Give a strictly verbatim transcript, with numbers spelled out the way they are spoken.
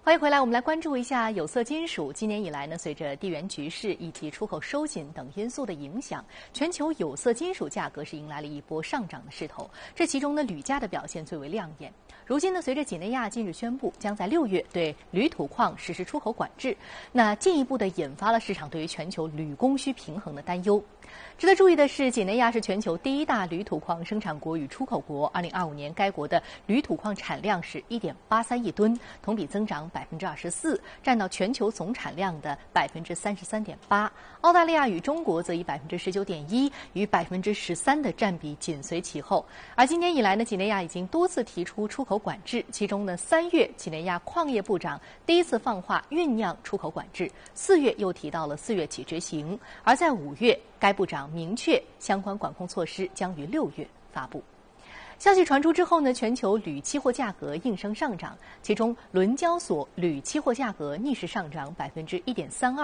欢迎回来，我们来关注一下有色金属。今年以来呢，随着地缘局势以及出口收紧等因素的影响，全球有色金属价格是迎来了一波上涨的势头。这其中呢，铝价的表现最为亮眼。如今呢，随着几内亚近日宣布将在六月对铝土矿实施出口管制，那进一步的引发了市场对于全球铝供需平衡的担忧。值得注意的是，几内亚是全球第一大铝土矿生产国与出口国。二零二五年，该国的铝土矿产量是一点八三亿吨，同比增长百分之二十四，占到全球总产量的百分之三十三点八。澳大利亚与中国则以百分之十九点一与百分之十三的占比紧随其后。而今年以来呢，几内亚已经多次提出出口管制，其中呢，三月几内亚矿业部长第一次放话酝酿出口管制，四月又提到了四月起执行，而在五月，该部长明确相关管控措施将于六月发布。消息传出之后呢，全球铝期货价格应声上涨，其中伦交所铝期货价格逆势上涨百分之一点三二。